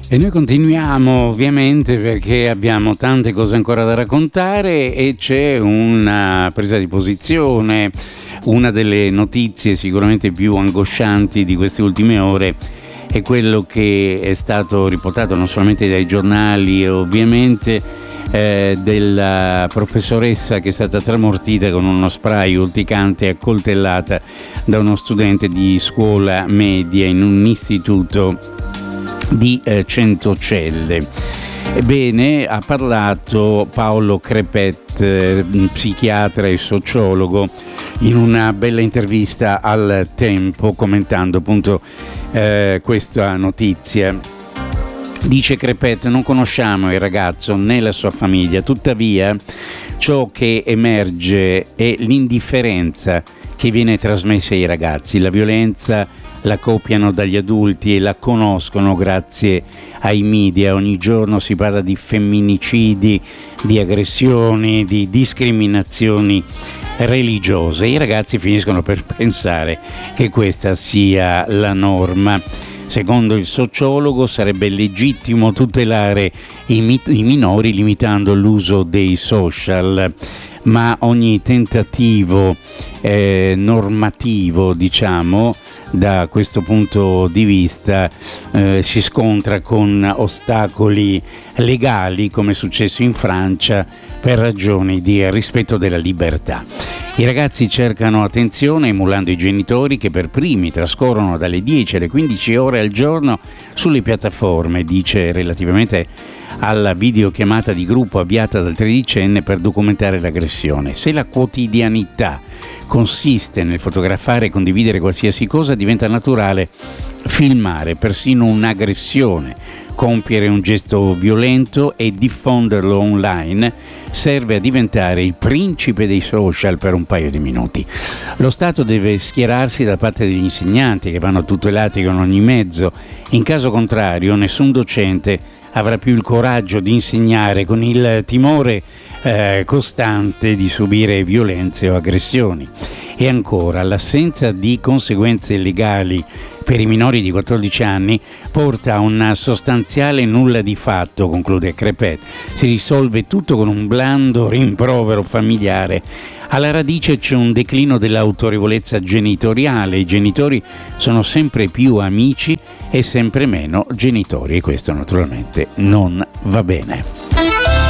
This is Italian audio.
E noi continuiamo ovviamente perché abbiamo tante cose ancora da raccontare e c'è una presa di posizione, una delle notizie sicuramente più angoscianti di queste ultime ore è quello che è stato riportato non solamente dai giornali ovviamente della professoressa che è stata tramortita con uno spray urticante e accoltellata da uno studente di scuola media in un istituto di Centocelle. Ebbene, ha parlato Paolo Crepet, psichiatra e sociologo, in una bella intervista al Tempo, commentando appunto questa notizia. Dice Crepet: non conosciamo il ragazzo né la sua famiglia, tuttavia ciò che emerge è l'indifferenza che viene trasmessa ai ragazzi. La violenza la copiano dagli adulti e la conoscono grazie ai media. Ogni giorno si parla di femminicidi, di aggressioni, di discriminazioni religiose. I ragazzi finiscono per pensare che questa sia la norma. Secondo il sociologo sarebbe legittimo tutelare i minori limitando l'uso dei social, ma ogni tentativo normativo, diciamo, da questo punto di vista si scontra con ostacoli legali, come è successo in Francia, per ragioni di rispetto della libertà. I ragazzi cercano attenzione emulando i genitori che per primi trascorrono dalle 10 alle 15 ore al giorno sulle piattaforme, dice relativamente alla videochiamata di gruppo avviata dal tredicenne per documentare l'aggressione. Se la quotidianità consiste nel fotografare e condividere qualsiasi cosa, diventa naturale filmare persino un'aggressione. Compiere un gesto violento e diffonderlo online serve a diventare il principe dei social per un paio di minuti. Lo Stato deve schierarsi da parte degli insegnanti, che vanno tutelati con ogni mezzo. In caso contrario, nessun docente avrà più il coraggio di insegnare, con il timore costante di subire violenze o aggressioni. E ancora, l'assenza di conseguenze legali per i minori di 14 anni porta a un sostanziale nulla di fatto, conclude Crepet. Si risolve tutto con un blando rimprovero familiare. Alla radice c'è un declino dell'autorevolezza genitoriale. I genitori sono sempre più amici e sempre meno genitori, e questo naturalmente non va bene.